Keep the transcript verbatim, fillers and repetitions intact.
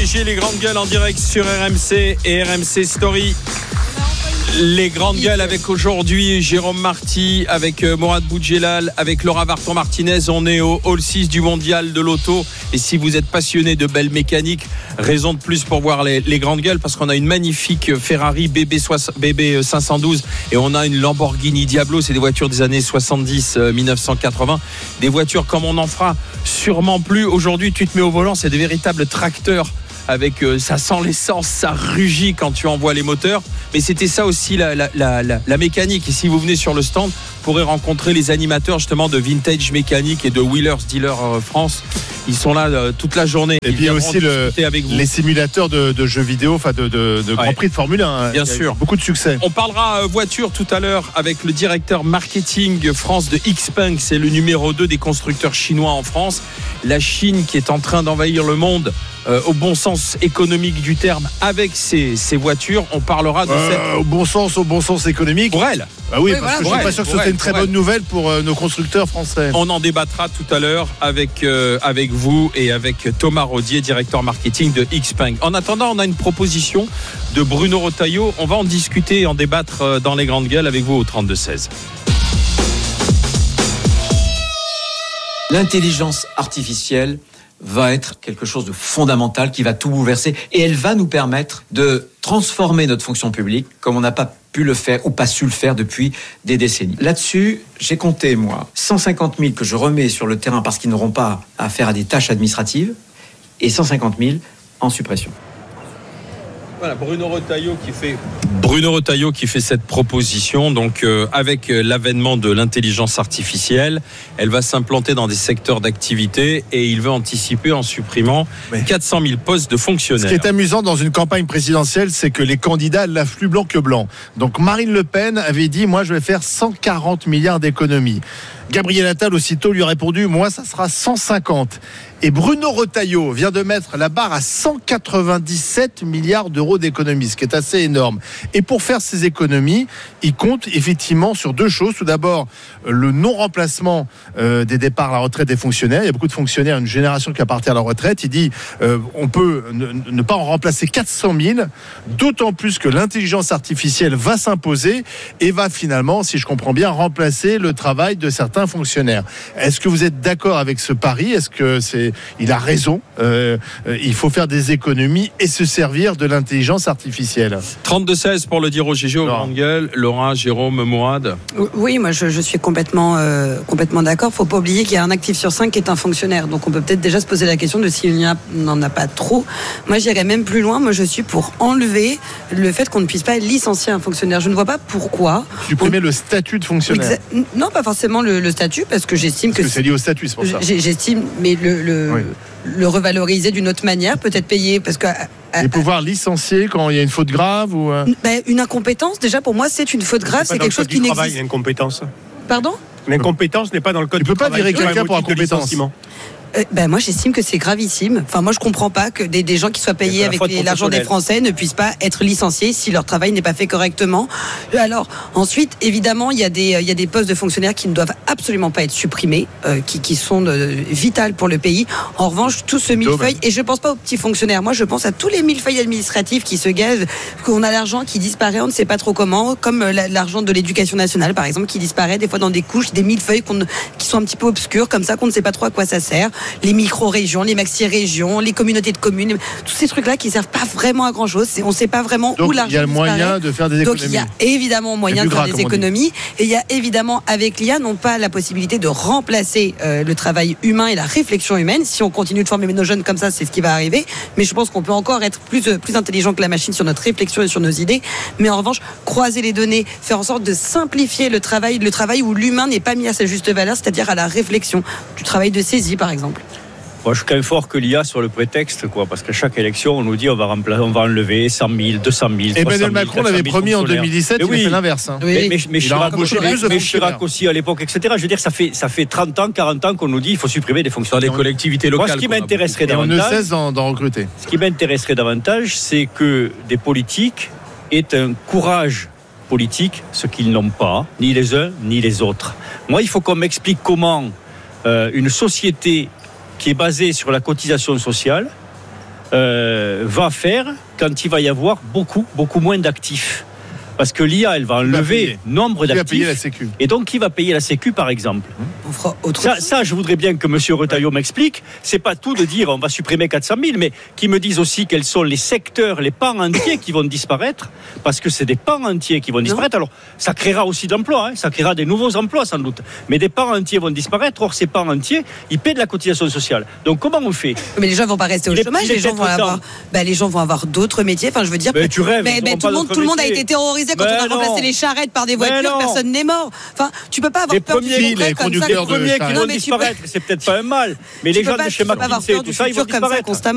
G G, les grandes gueules en direct sur R M C et R M C Story. Les grandes gueules avec aujourd'hui Jérôme Marty, avec Mourad Boudjelal, avec Laura Varton-Martinez. On est au Hall six du Mondial de l'Auto. Et si vous êtes passionné de belles mécaniques, raison de plus pour voir les, les grandes gueules, parce qu'on a une magnifique Ferrari B B cinq cent douze et on a une Lamborghini Diablo. C'est des voitures des années soixante-dix, mille neuf cent quatre-vingts. Des voitures comme on n'en fera sûrement plus. Aujourd'hui, tu te mets au volant, c'est des véritables tracteurs. Avec euh, ça sent l'essence, ça rugit quand tu envoies les moteurs. Mais c'était ça aussi la, la, la, la, la mécanique. Et si vous venez sur le stand, vous pourrez rencontrer les animateurs justement de Vintage Mécanique et de Wheelers Dealer France. Ils sont là euh, toute la journée. Et puis aussi le, les simulateurs de, de jeux vidéo, enfin de, de, de Grand ouais. Prix de Formule un. Bien sûr. Beaucoup de succès. On parlera euh, voiture tout à l'heure avec le directeur marketing France de Xpeng. C'est le numéro deux des constructeurs chinois en France. La Chine qui est en train d'envahir le monde. Euh, au bon sens économique du terme avec ces, ces voitures. On parlera de euh, cette... Au bon sens, au bon sens économique. Pour elle. Ah oui, oui, parce voilà, que je ne suis pas sûr que c'était une très bonne elle. nouvelle pour euh, nos constructeurs français. On en débattra tout à l'heure avec, euh, avec vous et avec Thomas Rodier, directeur marketing de Xpeng. En attendant, on a une proposition de Bruno Retailleau. On va en discuter et en débattre dans les grandes gueules avec vous au trente-deux seize. L'intelligence artificielle va être quelque chose de fondamental qui va tout bouleverser et elle va nous permettre de transformer notre fonction publique comme on n'a pas pu le faire ou pas su le faire depuis des décennies. Là-dessus, j'ai compté, moi, cent cinquante mille que je remets sur le terrain parce qu'ils n'auront pas à faire à des tâches administratives et cent cinquante mille en suppression. Voilà, Bruno Retailleau qui fait Bruno Retailleau qui fait cette proposition. Donc euh, avec l'avènement de l'intelligence artificielle, elle va s'implanter dans des secteurs d'activité et il veut anticiper en supprimant oui. quatre cent mille postes de fonctionnaires. Ce qui est amusant dans une campagne présidentielle, c'est que les candidats lèvent plus blanc que blanc. Donc Marine Le Pen avait dit, moi je vais faire cent quarante milliards d'économies. Gabriel Attal aussitôt lui a répondu, moi ça sera cent cinquante. Et Bruno Retailleau vient de mettre la barre à cent quatre-vingt-dix-sept milliards d'euros d'économies, ce qui est assez énorme. Et pour faire ces économies, il compte effectivement sur deux choses. Tout d'abord, le non-remplacement euh, des départs à la retraite des fonctionnaires. Il y a beaucoup de fonctionnaires, une génération qui va partir à la retraite. Il dit, euh, on peut ne, ne pas en remplacer quatre cent mille, d'autant plus que l'intelligence artificielle va s'imposer et va finalement, si je comprends bien, remplacer le travail de certains fonctionnaires. Est-ce que vous êtes d'accord avec ce pari ? Est-ce que c'est il a raison, euh, il faut faire des économies et se servir de l'intelligence artificielle. trente-deux seize pour le dire au G G, au Grand Gueule. Laura, Jérôme, Mourad. Oui, moi je, je suis complètement, euh, complètement d'accord. Il ne faut pas oublier qu'il y a un actif sur cinq qui est un fonctionnaire. Donc on peut peut-être déjà se poser la question de s'il n'y a, n'en a pas trop. Moi j'irais même plus loin. Moi je suis pour enlever le fait qu'on ne puisse pas licencier un fonctionnaire. Je ne vois pas pourquoi. Supprimer on... le statut de fonctionnaire. Exa... Non, pas forcément le, le statut, parce que j'estime parce que... que c'est lié au statut, c'est pour ça. J'estime, mais le... le... Oui. le revaloriser d'une autre manière, peut-être payer parce que à, et pouvoir licencier quand il y a une faute grave ou euh... ben, une incompétence déjà pour moi c'est une faute grave, c'est, c'est quelque chose qui n'existe pas. L'incompétence. Pardon ? L'incompétence n'est pas dans le code du travail. Tu peux pas virer quelqu'un pour incompétence. Euh, ben moi j'estime que c'est gravissime. Enfin moi je comprends pas que des, des gens qui soient payés avec les, l'argent des Français ne puissent pas être licenciés si leur travail n'est pas fait correctement. Alors ensuite évidemment il y a des il y a des postes de fonctionnaires qui ne doivent absolument pas être supprimés, euh, qui qui sont euh, vitales pour le pays. En revanche tout ce millefeuille, et je pense pas aux petits fonctionnaires. Moi je pense à tous les millefeuilles administratifs qui se gazent, qu'on a l'argent qui disparaît, on ne sait pas trop comment, comme l'argent de l'éducation nationale par exemple qui disparaît des fois dans des couches, des millefeuilles qu'on, qui sont un petit peu obscures comme ça qu'on ne sait pas trop à quoi ça sert. Les micro-régions, les maxi-régions, les communautés de communes, tous ces trucs-là qui ne servent pas vraiment à grand-chose. On ne sait pas vraiment donc, où l'argent il y a le moyen disparaît. de faire des économies. Donc il y a évidemment moyen de faire gras, des économies. Et il y a évidemment avec l'I A non pas la possibilité de remplacer euh, le travail humain et la réflexion humaine. Si on continue de former nos jeunes comme ça, c'est ce qui va arriver. Mais je pense qu'on peut encore être plus, euh, plus intelligent que la machine sur notre réflexion et sur nos idées. Mais en revanche, croiser les données, faire en sorte de simplifier le travail, le travail où l'humain n'est pas mis à sa juste valeur, c'est-à-dire à la réflexion, du travail de saisie par exemple. Moi, je suis quand même fort que l'I A sur le prétexte, quoi, parce qu'à chaque élection, on nous dit on va, rempla- on va enlever cent mille, deux cent mille. Emmanuel Macron l'avait promis en deux mille dix-sept, il oui. a fait l'inverse. Hein. Oui. Mais, mais, mais, Chirac, mais Chirac aussi à l'époque, et cetera. Je veux dire, ça fait, ça fait trente ans, quarante ans qu'on nous dit il faut supprimer des fonctionnaires. Dans les collectivités locales. Moi, ce qui m'intéresserait davantage, davantage, on ne cesse d'en, d'en recruter. Ce qui m'intéresserait davantage, c'est que des politiques aient un courage politique, ce qu'ils n'ont pas, ni les uns ni les autres. Moi, il faut qu'on m'explique comment euh, une société qui est basée sur la cotisation sociale euh, va faire quand il va y avoir beaucoup, beaucoup moins d'actifs. Parce que l'I A, elle va enlever nombre d'actifs. Qui va payer la Sécu ? Et donc, qui va payer la Sécu, par exemple ? On fera autre Ça, chose. ça, je voudrais bien que M. Retailleau m'explique. C'est pas tout de dire on va supprimer quatre cent mille, mais qu'il me dise aussi quels sont les secteurs, les pans entiers qui vont disparaître, parce que c'est des pans entiers qui vont disparaître. Alors, ça créera aussi d'emplois, hein, ça créera des nouveaux emplois sans doute, mais des pans entiers vont disparaître. Or, ces pans entiers, ils paient de la cotisation sociale. Donc, comment on fait ? Mais les gens vont pas rester au Il est- chômage, il est les gens vont peut-être avoir, temps. bah, les gens vont avoir d'autres métiers. Enfin, je veux dire, Mais tu rêves, mais, ils mais auront tout pas le monde, d'autres tout le monde a métiers. été terrorisé quand Mais on a non. remplacé les charrettes par des Mais voitures, non. personne n'est mort. Enfin, tu peux pas avoir Les peur du premiers- futur les comme ça. conducteurs Les de premiers qui charrette. vont Non, mais tu peux- disparaître, c'est peut-être pas un mal, mais tu les peux gens pas- de tu chez peux pas avoir McKinsey, peur tout du ça, ils vont futur comme ça disparaître. constamment.